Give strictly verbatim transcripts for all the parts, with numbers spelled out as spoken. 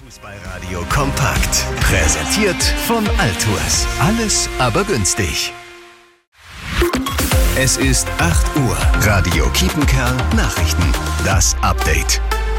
Fußballradio kompakt. Präsentiert von Altours. Alles aber günstig. Es ist acht Uhr. Radio Kiepenkerl Nachrichten. Das Update.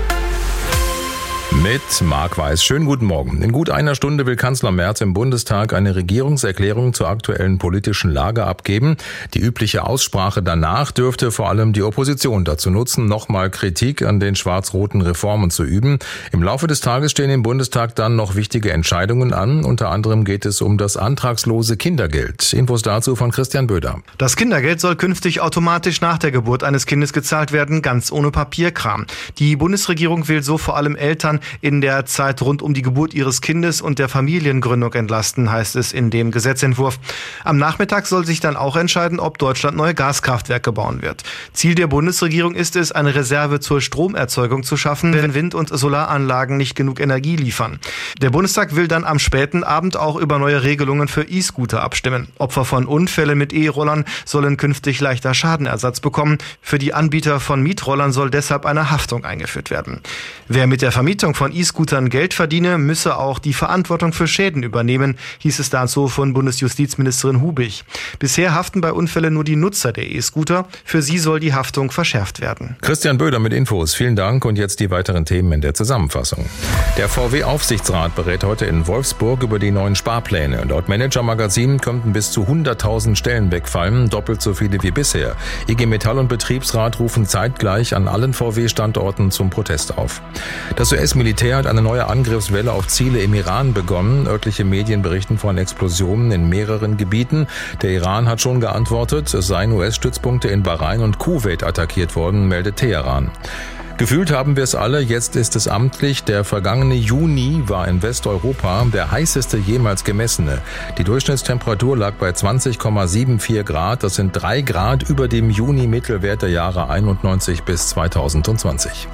Mit Marc Weiß. Schönen guten Morgen. In gut einer Stunde will Kanzler Merz im Bundestag eine Regierungserklärung zur aktuellen politischen Lage abgeben. Die übliche Aussprache danach dürfte vor allem die Opposition dazu nutzen, nochmal Kritik an den schwarz-roten Reformen zu üben. Im Laufe des Tages stehen im Bundestag dann noch wichtige Entscheidungen an. Unter anderem geht es um das antragslose Kindergeld. Infos dazu von Christian Böder. Das Kindergeld soll künftig automatisch nach der Geburt eines Kindes gezahlt werden, ganz ohne Papierkram. Die Bundesregierung will so vor allem Eltern in der Zeit rund um die Geburt ihres Kindes und der Familiengründung entlasten, heißt es in dem Gesetzentwurf. Am Nachmittag soll sich dann auch entscheiden, ob Deutschland neue Gaskraftwerke bauen wird. Ziel der Bundesregierung ist es, eine Reserve zur Stromerzeugung zu schaffen, wenn Wind- und Solaranlagen nicht genug Energie liefern. Der Bundestag will dann am späten Abend auch über neue Regelungen für E-Scooter abstimmen. Opfer von Unfällen mit E-Rollern sollen künftig leichter Schadenersatz bekommen. Für die Anbieter von Mietrollern soll deshalb eine Haftung eingeführt werden. Wer mit der Vermietung von E-Scootern Geld verdiene, müsse auch die Verantwortung für Schäden übernehmen, hieß es dazu von Bundesjustizministerin Hubig. Bisher haften bei Unfällen nur die Nutzer der E-Scooter. Für sie soll die Haftung verschärft werden. Christian Böder mit Infos. Vielen Dank und jetzt die weiteren Themen in der Zusammenfassung. Der V W-Aufsichtsrat berät heute in Wolfsburg über die neuen Sparpläne. Laut Manager-Magazin könnten bis zu hunderttausend Stellen wegfallen, doppelt so viele wie bisher. I G Metall und Betriebsrat rufen zeitgleich an allen V W-Standorten zum Protest auf. Das U S-Militär hat eine neue Angriffswelle auf Ziele im Iran begonnen. Örtliche Medien berichten von Explosionen in mehreren Gebieten. Der Iran hat schon geantwortet, es seien U S-Stützpunkte in Bahrain und Kuwait attackiert worden, meldet Teheran. Gefühlt haben wir es alle, jetzt ist es amtlich. Der vergangene Juni war in Westeuropa der heißeste jemals gemessene. Die Durchschnittstemperatur lag bei zwanzig Komma vierundsiebzig Grad. Das sind drei Grad über dem Juni-Mittelwert der Jahre einundneunzig bis zweitausendzwanzig.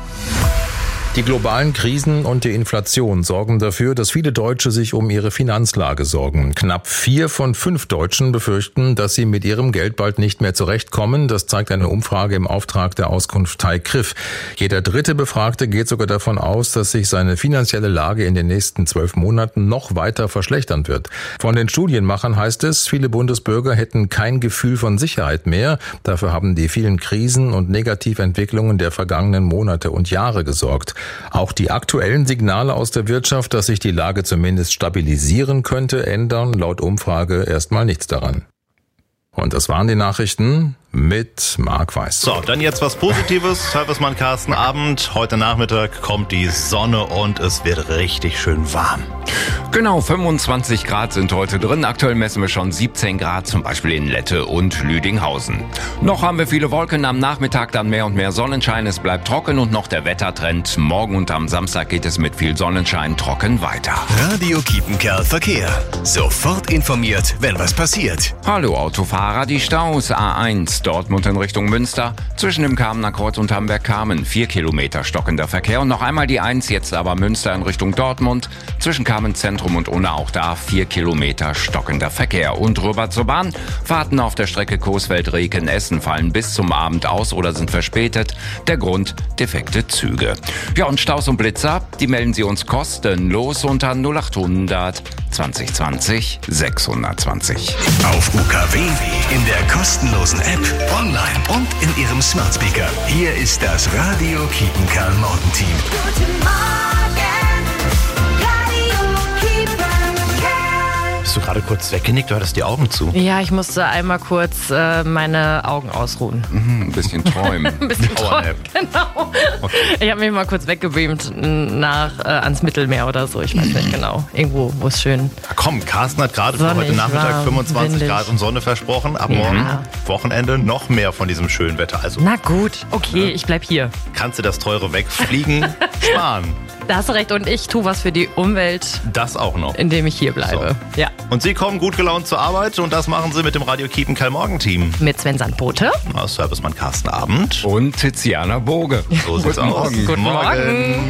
Die globalen Krisen und die Inflation sorgen dafür, dass viele Deutsche sich um ihre Finanzlage sorgen. Knapp vier von fünf Deutschen befürchten, dass sie mit ihrem Geld bald nicht mehr zurechtkommen. Das zeigt eine Umfrage im Auftrag der Auskunftei Griff. Jeder dritte Befragte geht sogar davon aus, dass sich seine finanzielle Lage in den nächsten zwölf Monaten noch weiter verschlechtern wird. Von den Studienmachern heißt es, viele Bundesbürger hätten kein Gefühl von Sicherheit mehr. Dafür haben die vielen Krisen und Negativentwicklungen der vergangenen Monate und Jahre gesorgt. Auch die aktuellen Signale aus der Wirtschaft, dass sich die Lage zumindest stabilisieren könnte, ändern laut Umfrage erstmal nichts daran. Und das waren die Nachrichten mit Marc Weiß. So, dann jetzt was Positives. Servicemann Carsten Abend. Heute Nachmittag kommt die Sonne und es wird richtig schön warm. Genau, fünfundzwanzig Grad sind heute drin. Aktuell messen wir schon siebzehn Grad, zum Beispiel in Lette und Lüdinghausen. Noch haben wir viele Wolken, am Nachmittag dann mehr und mehr Sonnenschein. Es bleibt trocken und noch der Wettertrend. Morgen und am Samstag geht es mit viel Sonnenschein trocken weiter. Radio Kiepenkerl Verkehr. Sofort informiert, wenn was passiert. Hallo Autofahrer, die Staus A eins. Dortmund in Richtung Münster, zwischen dem Kamener Kreuz und Hamburg-Kamen, vier Kilometer stockender Verkehr. Und noch einmal die eins, jetzt aber Münster in Richtung Dortmund, zwischen Kamen Zentrum und Unna, auch da vier Kilometer stockender Verkehr. Und rüber zur Bahn, Fahrten auf der Strecke Coesfeld-Reken-Essen fallen bis zum Abend aus oder sind verspätet. Der Grund, defekte Züge. Ja, und Staus und Blitzer, die melden Sie uns kostenlos unter null achthundert zwanzig zwanzig sechshundertzwanzig. Auf U K W, in der kostenlosen App, online und in Ihrem Smart Speaker. Hier ist das Radio Kiepenkerl Morgenteam. Guten Morgen, Radio Kiepenkerl. Bist du gerade kurz weggenickt, du hattest die Augen zu? Ja, ich musste einmal kurz äh, meine Augen ausruhen. Mhm, ein bisschen träumen. Ein bisschen Powernap. träumen, genau. Okay. Ich habe mich mal kurz weggebeamt nach äh, ans Mittelmeer oder so, ich weiß nicht genau. Irgendwo, wo es schön... Ja, komm, Carsten hat gerade für Sonnig, heute Nachmittag warm, fünfundzwanzig windig. Grad und Sonne versprochen. Ab Ja. morgen, Wochenende, noch mehr von diesem schönen Wetter. Also Na gut, okay, ich bleib hier. kannst du das teure Wegfliegen sparen. Da hast du recht und ich tue was für die Umwelt, Das auch noch. indem ich hier bleibe. Ja. Und Sie kommen gut gelaunt zur Arbeit und das machen Sie mit dem Radio Kiepenkerl Morgenteam. Mit Sven Sandbote. Aus Servicemann Carsten Abend. Und Tiziana Boge. So sieht's Guten aus. Morgen. Guten Morgen.